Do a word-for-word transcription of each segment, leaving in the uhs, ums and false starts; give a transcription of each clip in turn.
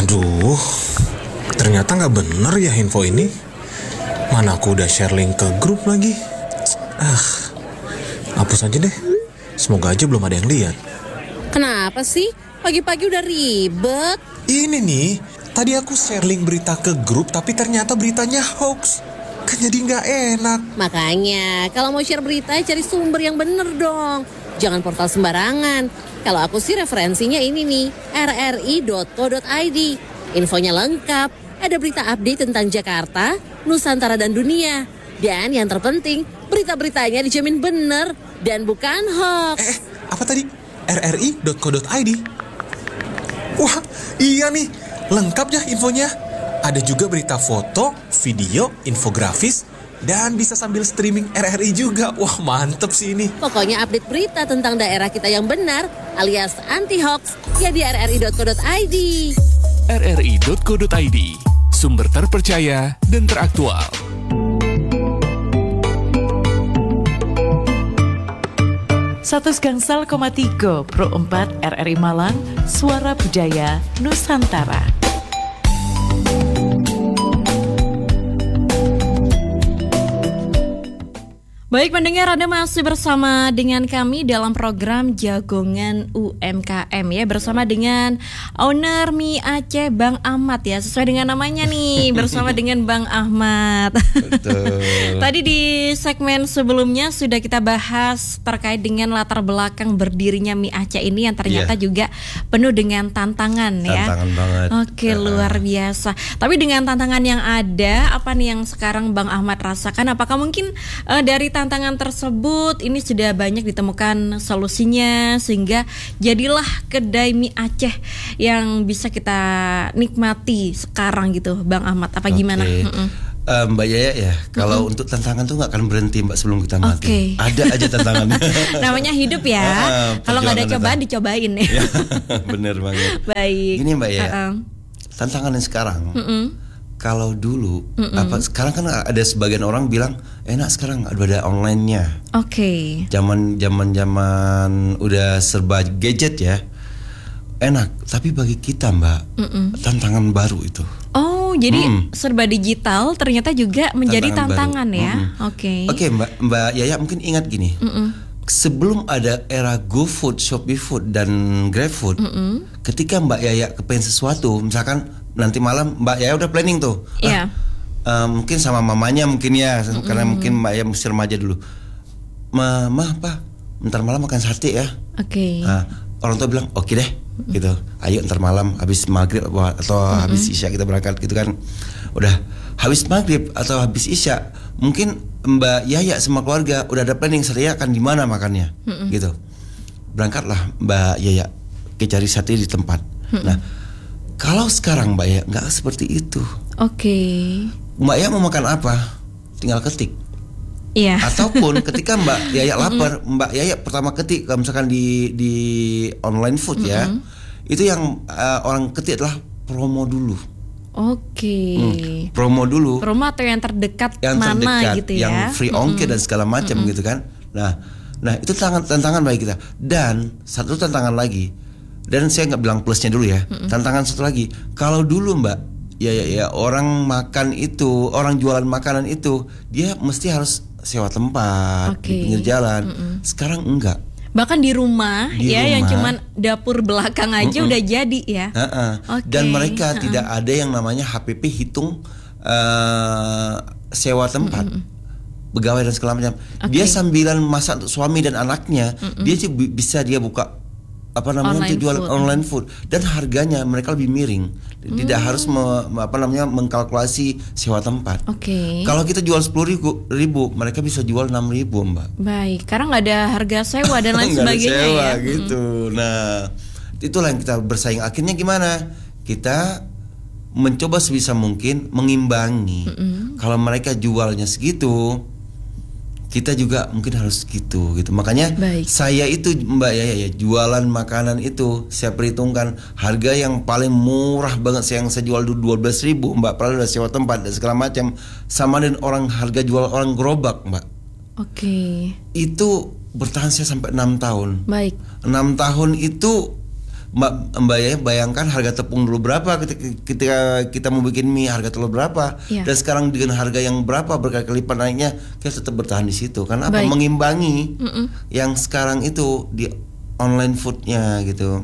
Aduh, ternyata nggak bener ya info ini. Mana aku udah share link ke grup lagi. Ah, hapus aja deh. Semoga aja belum ada yang lihat. Kenapa sih? Pagi-pagi udah ribet. Ini nih, tadi aku share link berita ke grup, tapi ternyata beritanya hoax. Kan jadi nggak enak. Makanya, kalau mau share berita, cari sumber yang bener dong. Jangan portal sembarangan. Kalau aku sih referensinya ini nih, r r i dot co dot i d. Infonya lengkap, ada berita update tentang Jakarta, Nusantara dan dunia. Dan yang terpenting, berita-beritanya dijamin bener dan bukan hoax. Eh, apa tadi? r r i dot co dot i d. Wah, iya nih, lengkap ya infonya. Ada juga berita foto, video, infografis, dan bisa sambil streaming R R I juga. Wah, mantep sih ini. Pokoknya update berita tentang daerah kita yang benar alias anti-hoax ya di r r i dot co dot i d. r r i dot co dot i d, sumber terpercaya dan teraktual. Satu Gangsal koma tiga Pro empat R R I Malang, Suara Budaya Nusantara. Baik pendengar, Anda masih bersama dengan kami dalam program Jagongan U M K M ya, bersama dengan owner Mie Aceh Bang Ahmad ya, sesuai dengan namanya nih, bersama dengan Bang Ahmad. Betul. Tadi di segmen sebelumnya sudah kita bahas terkait dengan latar belakang berdirinya Mie Aceh ini yang ternyata yeah. juga penuh dengan tantangan, tantangan ya. Tantangan banget. Oke, uh. luar biasa. Tapi dengan tantangan yang ada, apa nih yang sekarang Bang Ahmad rasakan? Apakah mungkin uh, dari tantangan tantangan tersebut ini sudah banyak ditemukan solusinya sehingga jadilah kedai mie Aceh yang bisa kita nikmati sekarang gitu, Bang Ahmad? Apa okay. gimana? Uh, Mbak Yaya ya, kalau mm-hmm. untuk tantangan tuh nggak akan berhenti Mbak sebelum kita mati. Okay. Ada aja tantangannya. Namanya hidup ya. Uh, kalau nggak ada cobaan dicobain ya. Bener banget. Baik. Gini Mbak ya, uh-uh. tantangan yang sekarang. Mm-mm. Kalau dulu, Mm-mm. apa sekarang kan ada sebagian orang bilang enak sekarang ada online-nya. Oke. Okay. Zaman zaman zaman udah serba gadget ya, enak. Tapi bagi kita Mbak, Mm-mm. tantangan baru itu. Oh, jadi mm. serba digital ternyata juga menjadi tantangan, tantangan ya. Oke. Okay. Oke okay, Mbak Mbak Yaya mungkin ingat gini. Mm-mm. Sebelum ada era GoFood, ShopeeFood dan GrabFood, mm-mm. ketika Mbak Yaya kepengen sesuatu, misalkan nanti malam Mbak Yaya udah planning tuh, yeah. ah, uh, mungkin sama mamanya mungkin ya, mm-hmm. karena mungkin Mbak Yaya masih remaja dulu. Mama, apa? Ntar malam makan sate ya. Oke. Okay. Nah, orang tua bilang oke okay deh, mm-hmm. gitu. Ayo ntar malam habis maghrib atau mm-hmm. habis isya kita berangkat gitu kan. Udah habis maghrib atau habis isya, mungkin Mbak Yaya sama keluarga udah ada planning saya akan di mana makannya, mm-hmm. gitu. Berangkatlah Mbak Yaya ke cari sate di tempat. Mm-hmm. Nah, kalau sekarang Mbak Yaya nggak seperti itu. Oke. Okay. Mbak Yaya mau makan apa? Tinggal ketik. Iya. Yeah. Ataupun ketika Mbak Yaya lapar, mm-hmm. Mbak Yaya pertama ketik, kalau misalkan di di online food mm-hmm. ya, itu yang uh, orang ketik adalah promo dulu. Oke. Okay. Hmm, promo dulu. Promo atau yang terdekat yang mana terdekat, gitu ya? Yang free ongkir mm-hmm. dan segala macam mm-hmm. gitu kan. Nah, nah itu tantangan tantangan bagi kita. Dan satu tantangan lagi. Dan saya nggak bilang plusnya dulu ya. Mm-hmm. Tantangan satu lagi. Kalau dulu Mbak, ya ya ya orang makan itu, orang jualan makanan itu, dia mesti harus sewa tempat okay. di pinggir jalan. Mm-hmm. Sekarang enggak. Bahkan di rumah di ya rumah, yang cuman dapur belakang aja mm-mm. udah jadi ya. Uh-uh. Okay. Dan mereka uh-uh. tidak ada yang namanya H P P hitung uh, sewa tempat, mm-mm. pegawai dan segala macam. Okay. Dia sambilan masak untuk suami dan anaknya, mm-mm. dia bisa dia buka apa namanya online jual food. online food dan harganya mereka lebih miring. Mm. Tidak harus me, apa namanya mengkalkulasi sewa tempat. Oke. Okay. Kalau kita jual sepuluh ribu, mereka bisa jual enam ribu Mbak. Baik, karena nggak ada harga sewa dan lain sebagainya sewa, ya. Gitu. Mm. Nah, itulah yang kita bersaing. Akhirnya gimana? Kita mencoba sebisa mungkin mengimbangi. Mm-mm. Kalau mereka jualnya segitu, kita juga mungkin harus gitu gitu. Makanya Baik. saya itu Mbak Yaya ya jualan makanan itu saya perhitungkan harga yang paling murah banget yang saya jual dulu dua belas ribu Mbak, padahal udah sewa tempat dan segala macam, sama dengan orang harga jual orang gerobak Mbak. Oke. Okay. Itu bertahan saya sampai enam tahun. Baik. enam tahun itu Mbak Mbak ya bayangkan harga tepung dulu berapa ketika, ketika kita mau bikin mie, harga telur berapa, Iya. dan sekarang dengan harga yang berapa berkali-kali lipat naiknya, kita tetap bertahan di situ. Karena apa? Baik. Mengimbangi Mm-mm. yang sekarang itu di online foodnya gitu.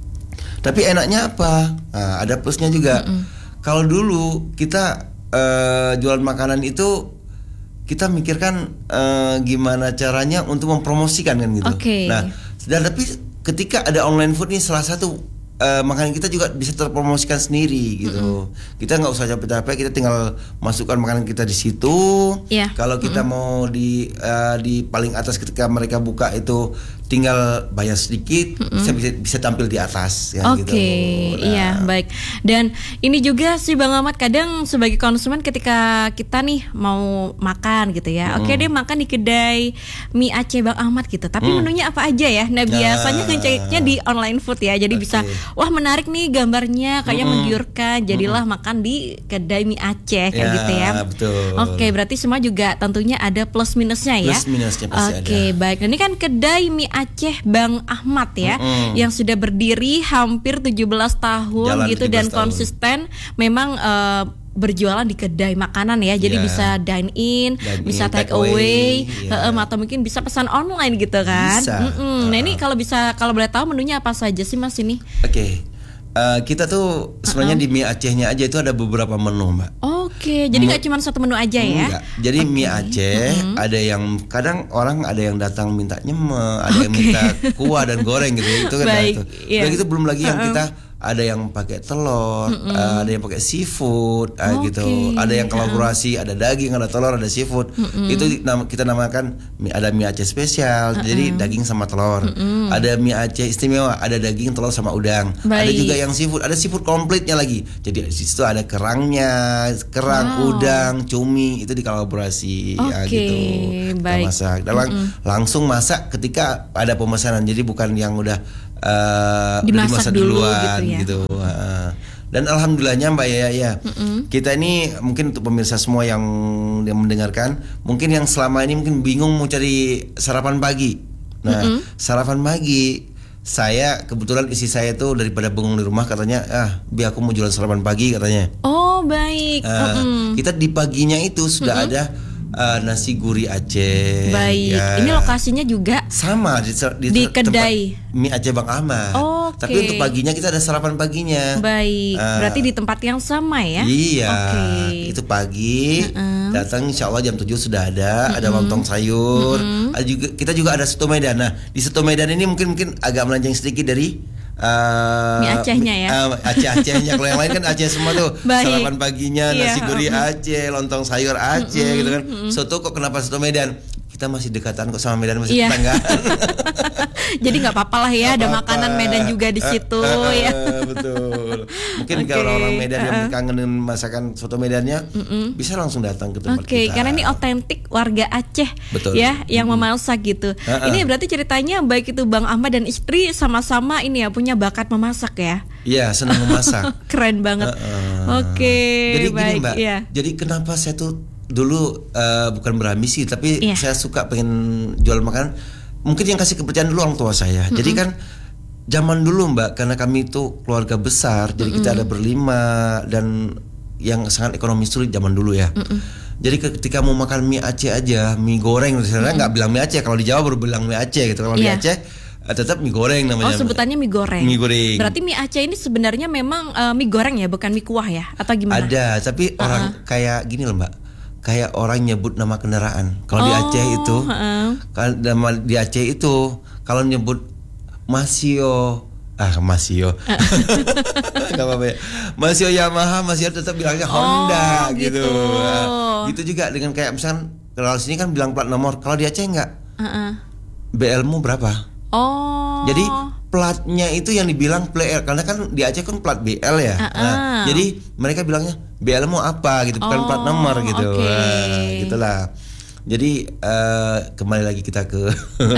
Tapi enaknya apa? Nah, ada plusnya juga. Kalau dulu kita uh, jualan makanan itu kita mikirkan uh, gimana caranya untuk mempromosikan kan gitu. Oke. Nah, dan tapi ketika ada online food nih, salah satu uh, makanan kita juga bisa terpromosikan sendiri gitu. Mm-hmm. Kita nggak usah capek-capek, kita tinggal masukkan makanan kita di situ. Yeah. Kalau kita mm-hmm. mau di uh, di paling atas ketika mereka buka itu tinggal bayar sedikit, mm-hmm. bisa, bisa bisa tampil di atas ya. Oke, gitu. Nah, iya baik. Dan ini juga sih Bang Ahmad, kadang sebagai konsumen ketika kita nih mau makan gitu ya, mm. oke deh makan di kedai mie Aceh Bang Ahmad gitu, tapi mm. menunya apa aja ya? Nah biasanya ngeceknya di online food ya, jadi okay. bisa wah menarik nih gambarnya, kayaknya mm. menggiurkan, jadilah mm. makan di kedai mie Aceh kayak ya, gitu ya. Betul. Oke, berarti semua juga tentunya ada plus minusnya ya. Plus minusnya pasti ada. Oke, baik. Nah, ini kan kedai mie Aceh Bang Ahmad ya, mm-hmm. yang sudah berdiri hampir tujuh belas tahun Jalan gitu tujuh belas dan tahun. konsisten memang uh, berjualan di kedai makanan ya. Jadi yeah. bisa dine in, dine bisa in, take take away, away, yeah. uh, atau mungkin bisa pesan online gitu kan. Bisa. Uh-uh. Nah, ini kalau bisa kalau boleh tahu menunya apa saja sih Mas ini? Oke. Okay. Uh, kita tuh sebenarnya uh-uh. di mie Acehnya aja itu ada beberapa menu, Mbak. Oke, jadi nggak cuma satu menu aja ya? Enggak. Jadi okay. mie Aceh uh-huh. ada yang kadang orang ada yang datang minta nyeme, ada okay. yang minta kuah dan goreng gitu. Itu kan Baik, itu. Yeah. Udah gitu belum lagi yang uh-uh. kita ada yang pakai telur, Mm-mm. uh, ada yang pakai seafood, uh, Okay. gitu. Ada yang kolaborasi, ada daging, ada telur, ada seafood. Mm-mm. Itu nam- kita namakan mie, ada mie Aceh spesial. Uh-uh. Jadi daging sama telur. Mm-mm. Ada mie Aceh istimewa, ada daging, telur sama udang. Baik. Ada juga yang seafood, ada seafood komplitnya lagi. Jadi di situ ada kerangnya, kerang, Wow. udang, cumi, itu dikolaborasi ya Oke, gitu. Kita baik. masak. Dan lang- langsung masak ketika ada pemesanan. Jadi bukan yang udah uh, Dimasak udah dimasak dulu duluan gitu ya. gitu. Uh, dan alhamdulillahnya Mbak ya, ya. Kita ini mungkin untuk pemirsa semua yang yang mendengarkan, mungkin yang selama ini mungkin bingung mau cari sarapan pagi. Nah, Mm-mm. sarapan pagi saya kebetulan isi saya tuh daripada bengong di rumah katanya, ah, biar aku mau jualan sarapan pagi katanya. Oh baik. Uh, Mm-mm. kita di paginya itu sudah Mm-mm. ada uh, nasi gurih Aceh. Baik. ya. Ini lokasinya juga Sama di, di, Di tempat kedai. mie Aceh Bang Ahmad. Oh, oke. Tapi untuk paginya kita ada sarapan paginya. baik. Uh, Berarti di tempat yang sama ya? Iya. Oke. Itu pagi. Uh-uh. Datang insya Allah jam tujuh sudah ada. Ada lontong sayur. Ada juga, kita juga ada soto Medan. Nah di soto Medan ini mungkin mungkin agak melenceng sedikit dari Uh, mie Acehnya ya? uh, Aceh-Acehnya. Kalau yang lain kan Aceh semua tuh. Baik. Sarapan paginya Iya, nasi gurih uh-uh. Aceh, lontong sayur Aceh gitu kan. Soto kok kenapa soto Medan? Kita masih dekatan kok sama Medan, masih Iya. tetanggaan. Jadi nggak apa-apa lah ya, ada Apa-apa. makanan Medan juga di situ Uh, uh, ya. uh, Betul. Mungkin Oke, kalau orang Medan yang uh-uh. kangenin masakan soto Medannya, bisa langsung datang ke tempat Oke, kita. karena ini otentik warga Aceh. Betul. Ya, yang memasak gitu. Uh-uh. Ini berarti ceritanya baik itu Bang Ahmad dan istri sama-sama ini ya punya bakat memasak ya. Iya, senang memasak. Keren banget. Uh-uh. Oke, Jadi baik. gini Mbak, Iya. jadi kenapa saya tuh dulu uh, bukan berambisi, tapi Iya. saya suka pengen jual makanan. Mungkin yang kasih kepercayaan dulu orang tua saya. Mm-hmm. Jadi kan zaman dulu Mbak, karena kami itu keluarga besar, jadi kita ada berlima dan yang sangat ekonomi sulit zaman dulu ya. Mm-mm. Jadi ketika mau makan mie Aceh aja, mie goreng, saya nggak bilang mie Aceh. Kalau di Jawa baru bilang mie Aceh gitu. Kalau Iya. di Aceh uh, tetap mie goreng namanya. Oh, sebutannya mie goreng. Mie goreng. Berarti mie Aceh ini sebenarnya memang uh, mie goreng ya, bukan mie kuah ya, atau gimana? Ada, tapi Uh-uh. orang kayak gini loh Mbak. Kayak orang nyebut nama kendaraan. Kalau di Oh, Aceh itu, uh-uh. kalau nama di Aceh itu kalau nyebut Masio, ah Masio, nggak apa-apa ya. Masio Yamaha, Masio tetap bilangnya Honda Oh, gitu. gitu. Nah, gitu juga dengan kayak misalkan kalau di sini kan bilang plat nomor, kalau di Aceh nggak, Uh-uh. B L-mu berapa? Oh. Jadi platnya itu yang dibilang P L, karena kan di Aceh kan plat B L ya. Uh-uh. Nah, jadi mereka bilangnya B L mau apa gitu, bukan Oh, plat nomor gitu. oke. Nah, gitulah. Jadi uh, kembali lagi kita ke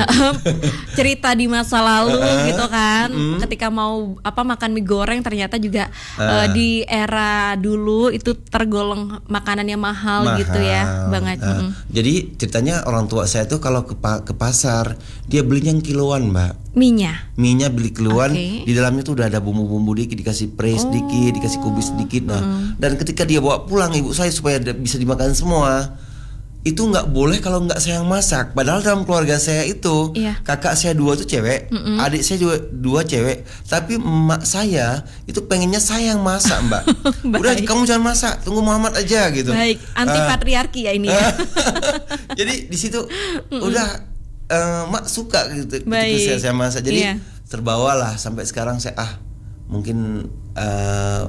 cerita di masa lalu Uh, gitu kan. mm. Ketika mau apa makan mie goreng ternyata juga Uh. uh, di era dulu itu tergolong makanan yang mahal, mahal. gitu ya, banget. Uh, Mm. Jadi ceritanya orang tua saya tuh kalau ke, pa- ke pasar dia belinya yang kiloan, Mbak. Mie-nya. Mie-nya beli kiloan, Oke. di dalamnya tuh udah ada bumbu-bumbu dikit, dikasih pre sedikit, dikasih kubis sedikit. Nah, dan ketika dia bawa pulang ibu saya supaya da- bisa dimakan semua, itu nggak boleh kalau nggak saya yang masak. Padahal dalam keluarga saya itu Iya. kakak saya dua tuh cewek, adik saya juga dua cewek. Tapi emak saya itu pengennya saya yang masak, Mbak. Udah Baik. kamu jangan masak, tunggu Muhammad aja gitu. Baik, anti Ah. patriarki ya ini ya. Jadi di situ udah eh, mak suka gitu ketika Baik. saya, saya masak. Jadi Iya. terbawalah sampai sekarang saya ah mungkin eh,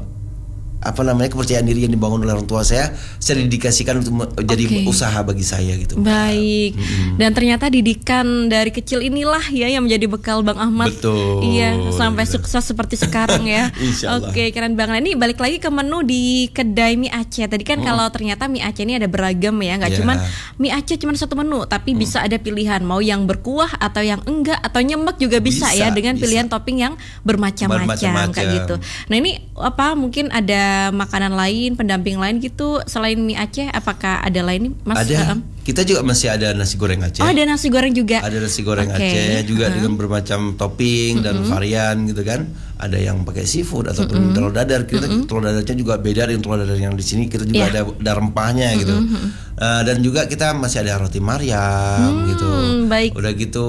apa namanya kepercayaan diri yang dibangun oleh orang tua saya saya dedikasikan untuk me- jadi Oke. usaha bagi saya gitu. Baik. Dan ternyata didikan dari kecil inilah ya yang menjadi bekal Bang Ahmad. Betul. Iya, sampai sukses seperti sekarang ya. Insya Allah. Oke, keren banget. Ini balik lagi ke menu di kedai mie Aceh. Tadi kan kalau ternyata mie Aceh ini ada beragam ya, nggak Ya. cuman mie Aceh cuman satu menu, tapi bisa ada pilihan mau yang berkuah atau yang enggak atau nyemek juga bisa, Bisa, ya dengan bisa. pilihan topping yang bermacam-macam Bermacam-macam. kayak gitu. Nah, ini apa mungkin ada makanan lain, pendamping lain gitu selain mie Aceh, apakah ada lain nih, Mas? Ada. Um, Kita juga masih ada nasi goreng Aceh. Oh, ada nasi goreng juga. Ada nasi goreng Oke. Aceh juga Uh-huh. dengan bermacam topping dan varian gitu kan. Ada yang pakai seafood ataupun telur dadar. Kita telur dadarnya juga beda dengan telur dadar yang di sini. Kita juga Iya. ada, ada rempahnya gitu. Uh, dan juga kita masih ada roti Maryam gitu. baik. Udah gitu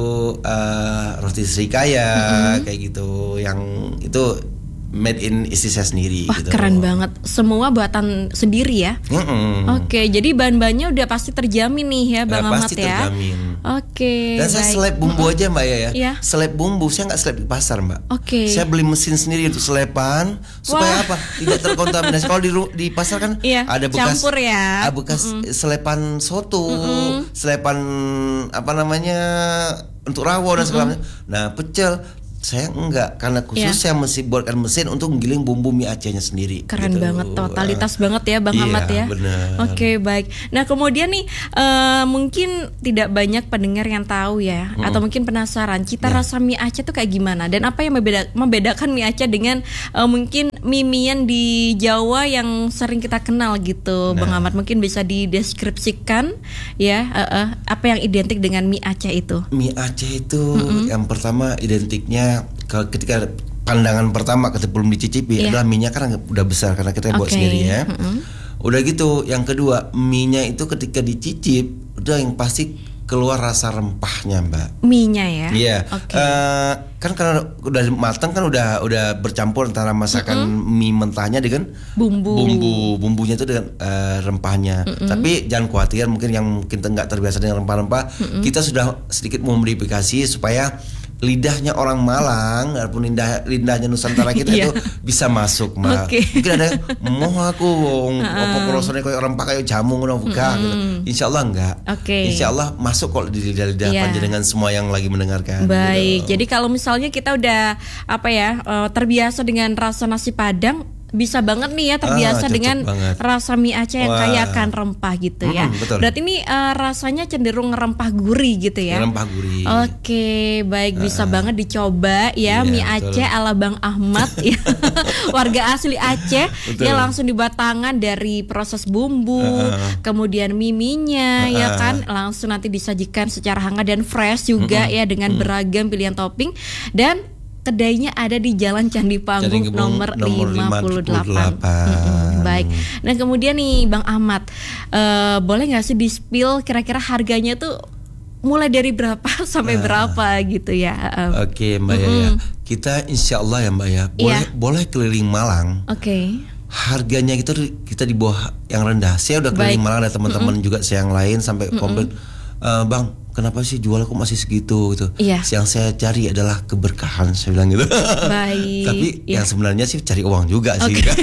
uh, roti Srikaya kayak gitu. Yang itu made in istri saya sendiri. Wah, gitu. keren banget. Semua buatan sendiri ya. Mm-mm. Oke, jadi bahan-bahannya udah pasti terjamin nih ya, Bang Eh, Ahmad pasti ya. terjamin. Oke. Dan saya baik. seleb bumbu aja Mbak ya, ya. Iya. Seleb bumbu, saya nggak seleb di pasar Mbak. Oke. Saya beli mesin sendiri untuk selepan supaya Wah. apa? Tidak terkontaminasi. Kalau di ru- di pasar kan Iya, ada bekas campur ya. ada bekas selepan soto, selepan apa namanya untuk rawon dan segala macam. Nah pecel saya enggak karena khusus Iya. saya mesti buatkan mesin untuk menggiling bumbu mie Acehnya sendiri. Keren gitu. banget, totalitas banget ya Bang Iya, Ahmad ya. benar. Oke, baik. Nah, kemudian nih eh, mungkin tidak banyak pendengar yang tahu ya, atau mungkin penasaran cita Ya. rasa mie Aceh tuh kayak gimana dan apa yang membeda- membedakan mie Aceh dengan eh, mungkin mie-mian di Jawa yang sering kita kenal gitu. Bang Nah. Ahmad mungkin bisa dideskripsikan ya eh, eh, apa yang identik dengan mie Aceh itu. Mie Aceh itu yang pertama identiknya kalau ketika pandangan pertama ketika belum dicicipi Iya. adalah mie-nya kan udah besar karena kita buat Oke. sendiri ya. Mm-mm. Udah gitu, yang kedua mie-nya itu ketika dicicip udah yang pasti keluar rasa rempahnya, Mbak. Mie-nya ya. Iya. Oke. Eh, kan karena udah matang kan udah udah bercampur antara masakan mie mentahnya dengan Bumbu. bumbu bumbunya itu dengan eh, rempahnya. Tapi jangan khawatir mungkin yang mungkin nggak terbiasa dengan rempah-rempah, kita sudah sedikit memodifikasi supaya lidahnya orang Malang walaupun lidah lidahnya Nusantara kita Iya. itu bisa masuk, Mbak. Oke. Mungkin ada yang mau aku apa rasanya kayak rempah kayak jamu ngono buka gitu. Insya Allah enggak. Oke. Insya Allah masuk kok di lidah-lidah Iya. panjenengan semua yang lagi mendengarkan. Baik, gitu. jadi kalau misalnya kita udah apa ya eh, terbiasa dengan rasa nasi Padang, bisa banget nih ya terbiasa Ah, cocok dengan banget. rasa mie Aceh yang Wah. kaya akan rempah gitu ya. Mm-mm, betul. Berarti ini eh, rasanya cenderung rempah gurih gitu ya. Rempah gurih. Oke, baik, bisa banget dicoba ya Iya, mie betul. Aceh ala Bang Ahmad ya. Warga asli Aceh Betul. ya langsung dibuat tangan dari proses bumbu, Uh-uh. kemudian miminya ya Uh-uh. kan langsung nanti disajikan secara hangat dan fresh juga ya dengan beragam pilihan topping dan kedainya ada di Jalan Candi Panggung Candi Panggung nomor, nomor lima puluh delapan. lima puluh delapan. Mm-mm, baik. Nah kemudian nih Bang Ahmad, eh, boleh nggak sih di-spill kira-kira harganya tuh mulai dari berapa sampai berapa gitu ya? Eh, Oke, Mbak ya. Kita insya Allah ya, Mbak ya. Boleh Iya. boleh keliling Malang. Oke. Harganya itu kita di bawah yang rendah. Saya udah keliling Baik. Malang, ada teman-teman juga saya yang lain sampai komplain, "Eh, Bang, kenapa sih jual kok masih segitu gitu. Iya. Yang saya cari adalah keberkahan, saya bilang gitu. Baik. Tapi Iya. yang sebenarnya sih cari uang juga sih. Oke.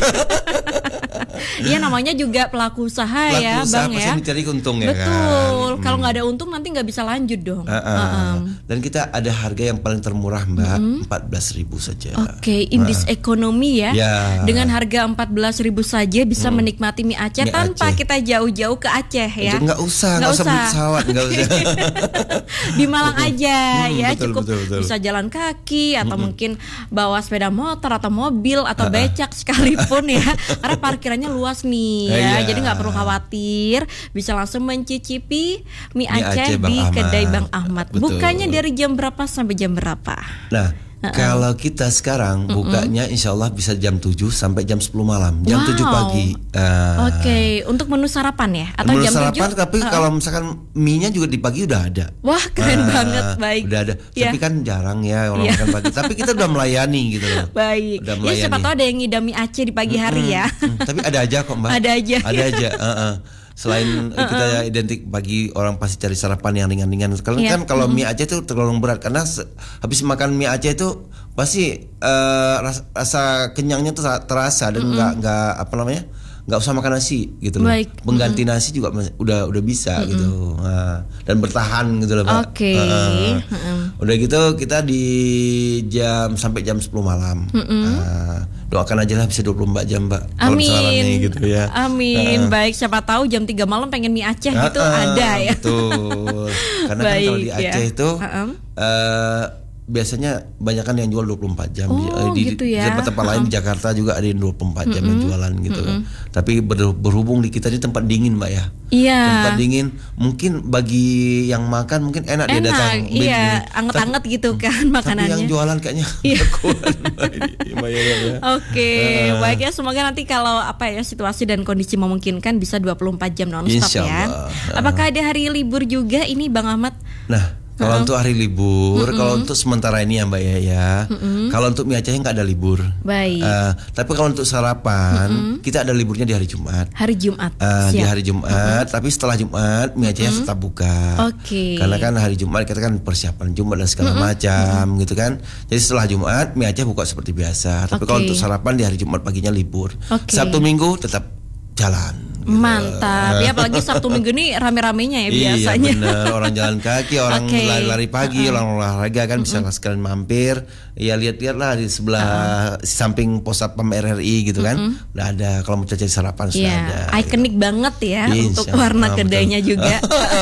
Iya, namanya juga pelaku usaha Pelaku ya usaha Bang pasti ya. mencari untung ya kan. Betul. Hmm. Kalau nggak ada untung nanti nggak bisa lanjut dong. Uh-uh. Uh-uh. Dan kita ada harga yang paling termurah Mbak, empat belas ribu saja. Oke, indis ekonomi ya. Ya. Dengan harga empat belas ribu saja bisa menikmati mie Aceh Mie tanpa Aceh. kita jauh-jauh ke Aceh ya. Nggak usah, nggak usah beli pesawat, nggak usah. Di Malang aja Hmm, ya, betul, cukup betul, betul. bisa jalan kaki atau mungkin bawa sepeda motor atau mobil atau becak sekalipun ya. Karena parkirannya luas nih ya. Iya. Jadi nggak perlu khawatir, bisa langsung mencicipi mie Mie Aceh, Aceh Bang di Ahmad. kedai Bang Ahmad. Betul. Bukannya dari jam berapa sampai jam berapa? Nah, kalau kita sekarang bukanya insya Allah bisa jam tujuh sampai jam sepuluh malam, jam Wow. tujuh pagi. Nah, Oke, untuk menu sarapan ya atau menurut jam sarapan, tujuh? tapi kalau misalkan mie-nya juga di pagi udah ada. Wah, keren Ah, banget, baik. Udah ada. Iya. Tapi kan jarang ya orang Iya. makan pagi. Tapi kita udah melayani gitu loh. Baik. Udah Ya siapa melayani. tahu ada yang ngidam mie Aceh di pagi hari ya. Hmm, tapi ada aja kok Mbak. Ada aja. Ada aja. uh-uh. Selain kita identik pagi, orang pasti cari sarapan yang ringan-ringan. Kalau Iya. kan kalau mie Aceh itu tergolong berat karena se- habis makan mie Aceh itu pasti eh, rasa, rasa kenyangnya tuh terasa dan nggak nggak apa namanya nggak usah makan nasi gitu loh. Baik. Pengganti nasi juga mas- udah udah bisa gitu. Nah, dan bertahan gitu loh Pak. Oke. Uh-uh. Mm-mm. Udah gitu kita di jam sampai jam sepuluh malam. Nah, doakan aja lah bisa dua puluh empat jam Mbak. Kalau misalnya Amin. nih gitu ya. Amin. Uh-uh. Baik, siapa tahu jam tiga malam pengen mie Aceh gitu Uh-uh, ada ya. Betul. Karena kan kalau di Baik, Aceh ya. itu Uh-uh. eh, biasanya banyak kan yang jual dua puluh empat jam. Oh, di, gitu ya. di tempat-tempat lain di Jakarta juga ada yang dua puluh empat jam yang jualan gitu. Tapi ber- berhubung di kita di tempat dingin Mbak ya. Iya. Tempat dingin mungkin bagi yang makan mungkin enak, dia datang. Enak, iya, Tapi- anget-anget gitu kan Tapi makanannya. yang jualan kayaknya Iya. nggak kuat, Mbak. Lumayan ya. Oke, Uh-uh. baik ya, semoga nanti kalau apa ya situasi dan kondisi memungkinkan bisa dua puluh empat jam nonstop Insya ya. Allah. Apakah ada hari libur juga ini Bang Ahmad? Nah, kalau untuk hari libur, kalau untuk sementara ini ya Mbak ya, ya. Kalau untuk mie Aceh nggak ada libur. Baik. Eh, tapi kalau untuk sarapan, kita ada liburnya di hari Jumat. Hari Jumat. Eh, di Siap. hari Jumat, tapi setelah Jumat mie Aceh tetap buka. Oke. Karena kan hari Jumat kita kan persiapan Jumat dan segala macam gitu kan. Jadi setelah Jumat mie Aceh buka seperti biasa. Tapi kalau Oke. untuk sarapan di hari Jumat paginya libur. Oke. Sabtu Minggu tetap jalan. gitu. Mantap. Ya apalagi Sabtu Minggu nih rame-ramenya ya biasanya. Iya benar, orang jalan kaki, orang Oke. lari-lari pagi, orang olahraga kan bisa sekalian mampir. Ya lihat-lihat lah di sebelah samping pos satpam R R I gitu kan. Udah ada, kalau mau cari sarapan sudah Iya, ada. ikonik banget ya Insya untuk Allah, warna betul. kedainya juga.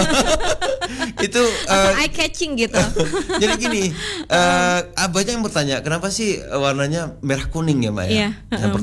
Itu Langsung eh, eye catching gitu. jadi gini, eh, ah, banyak yang bertanya kenapa sih warnanya merah kuning ya Mbak ya? Iya, Yang uh-uh.